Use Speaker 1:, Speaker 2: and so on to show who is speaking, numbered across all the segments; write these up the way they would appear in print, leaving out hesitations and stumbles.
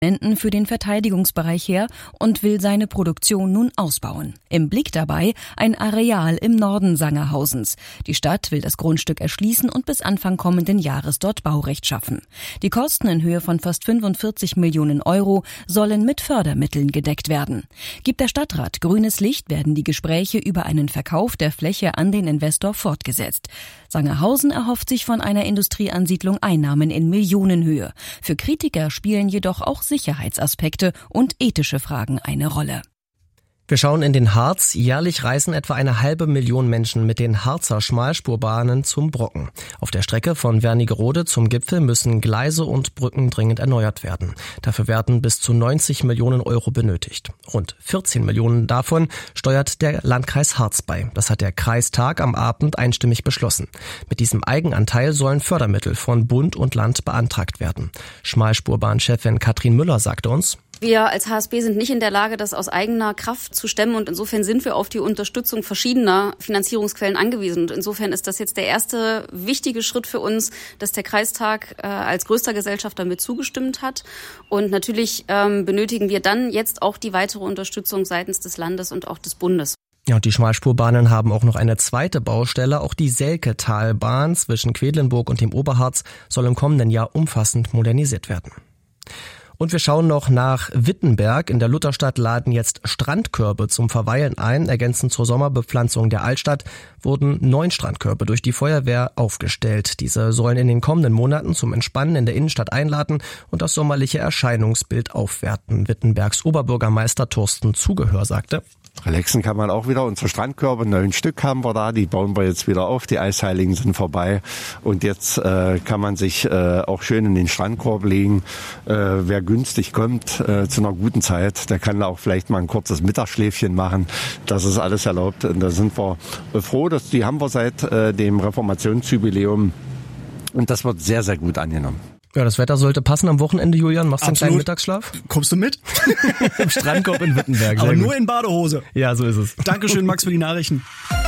Speaker 1: für den Verteidigungsbereich her und will seine Produktion nun ausbauen. Im Blick dabei ein Areal im Norden Sangerhausens. Die Stadt will das Grundstück erschließen und bis Anfang kommenden Jahres dort Baurecht schaffen. Die Kosten in Höhe von fast 45 Millionen Euro sollen mit Fördermitteln gedeckt werden. Gibt der Stadtrat grünes Licht, werden die Gespräche über einen Verkauf der Fläche an den Investor fortgesetzt. Sangerhausen erhofft sich von einer Industrieansiedlung Einnahmen in Millionenhöhe. Für Kritiker spielen jedoch auch Sicherheitsaspekte und ethische Fragen eine Rolle.
Speaker 2: Wir schauen in den Harz. Jährlich reisen etwa 500.000 Menschen mit den Harzer Schmalspurbahnen zum Brocken. Auf der Strecke von Wernigerode zum Gipfel müssen Gleise und Brücken dringend erneuert werden. Dafür werden bis zu 90 Millionen Euro benötigt. Rund 14 Millionen davon steuert der Landkreis Harz bei. Das hat der Kreistag am Abend einstimmig beschlossen. Mit diesem Eigenanteil sollen Fördermittel von Bund und Land beantragt werden. Schmalspurbahnchefin Katrin Müller sagte uns:
Speaker 3: Wir als HSB sind nicht in der Lage, das aus eigener Kraft zu stemmen, und insofern sind wir auf die Unterstützung verschiedener Finanzierungsquellen angewiesen. Und insofern ist das jetzt der erste wichtige Schritt für uns, dass der Kreistag als größter Gesellschafter mit zugestimmt hat. Und natürlich benötigen wir dann jetzt auch die weitere Unterstützung seitens des Landes und auch des Bundes.
Speaker 2: Ja, und die Schmalspurbahnen haben auch noch eine zweite Baustelle. Auch die Selketalbahn zwischen Quedlinburg und dem Oberharz soll im kommenden Jahr umfassend modernisiert werden. Und wir schauen noch nach Wittenberg. In der Lutherstadt laden jetzt Strandkörbe zum Verweilen ein. Ergänzend zur Sommerbepflanzung der Altstadt wurden 9 Strandkörbe durch die Feuerwehr aufgestellt. Diese sollen in den kommenden Monaten zum Entspannen in der Innenstadt einladen und das sommerliche Erscheinungsbild aufwerten. Wittenbergs Oberbürgermeister Thorsten Zugehör sagte:
Speaker 4: Relaxen kann man auch wieder. Unsere Strandkörbe, 9 Stück haben wir da, die bauen wir jetzt wieder auf. Die Eisheiligen sind vorbei und jetzt kann man sich auch schön in den Strandkorb legen. Wer günstig kommt zu einer guten Zeit, der kann da auch vielleicht mal ein kurzes Mittagsschläfchen machen. Das ist alles erlaubt und da sind wir froh, dass die haben wir seit dem Reformationsjubiläum und das wird sehr, sehr gut angenommen.
Speaker 2: Ja, das Wetter sollte passen am Wochenende, Julian. Machst du einen kleinen Mittagsschlaf?
Speaker 5: Kommst du mit?
Speaker 2: Im Strandkorb in Wittenberg.
Speaker 5: Aber nur in Badehose.
Speaker 2: Ja, so ist es.
Speaker 5: Dankeschön, Max, für die Nachrichten.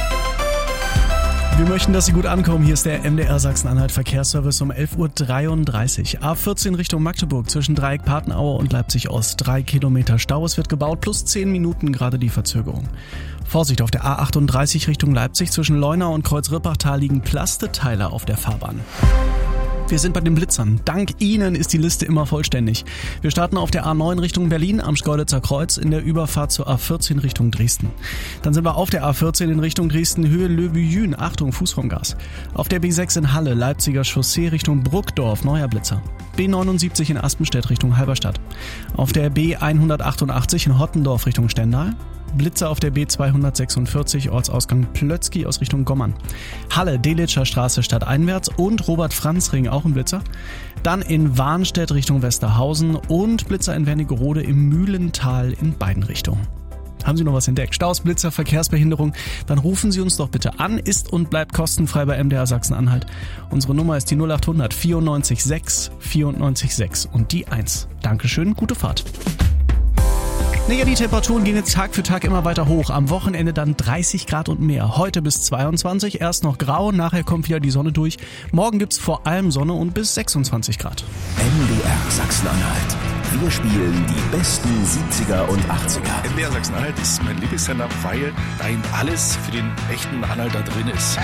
Speaker 5: Wir möchten, dass Sie gut ankommen. Hier ist der MDR Sachsen-Anhalt Verkehrsservice um 11.33 Uhr. A14 Richtung Magdeburg zwischen Dreieck-Patenaue und Leipzig Ost. 3 Kilometer Stau. Es wird gebaut, plus 10 Minuten gerade die Verzögerung. Vorsicht, auf der A38 Richtung Leipzig zwischen Leunau und Kreuz-Rippachtal liegen Plasteteile auf der Fahrbahn. Wir sind bei den Blitzern. Dank Ihnen ist die Liste immer vollständig. Wir starten auf der A9 Richtung Berlin am Schkeuditzer Kreuz in der Überfahrt zur A14 Richtung Dresden. Dann sind wir auf der A14 in Richtung Dresden Höhe Löbejün. Achtung, Fuß vom Gas. Auf der B6 in Halle, Leipziger Chaussee Richtung Bruckdorf, neuer Blitzer. B79 in Aspenstedt Richtung Halberstadt. Auf der B188 in Hottendorf Richtung Stendal. Blitzer auf der B246, Ortsausgang Plötzky aus Richtung Gommern. Halle, Delitscher Straße stadteinwärts und Robert-Franz-Ring, auch ein Blitzer. Dann in Warnstedt Richtung Westerhausen und Blitzer in Wernigerode im Mühlental in beiden Richtungen. Haben Sie noch was entdeckt? Staus, Blitzer, Verkehrsbehinderung? Dann rufen Sie uns doch bitte an. Ist und bleibt kostenfrei bei MDR Sachsen-Anhalt. Unsere Nummer ist die 0800 94 6 94 6 und die 1. Dankeschön, gute Fahrt. Naja, die Temperaturen gehen jetzt Tag für Tag immer weiter hoch. Am Wochenende dann 30 Grad und mehr. Heute bis 22, erst noch grau, nachher kommt wieder die Sonne durch. Morgen gibt's vor allem Sonne und bis 26 Grad.
Speaker 6: MDR Sachsen-Anhalt. Wir spielen die besten 70er und 80er.
Speaker 7: MDR Sachsen-Anhalt ist mein Lieblingssender, weil da eben alles für den echten Anhalter drin ist.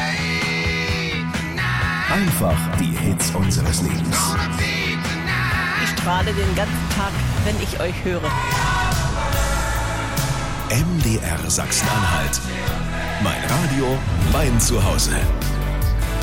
Speaker 6: Einfach die Hits unseres Lebens.
Speaker 8: Ich strahle den ganzen Tag, wenn ich euch höre.
Speaker 6: MDR Sachsen-Anhalt. Mein Radio, mein Zuhause.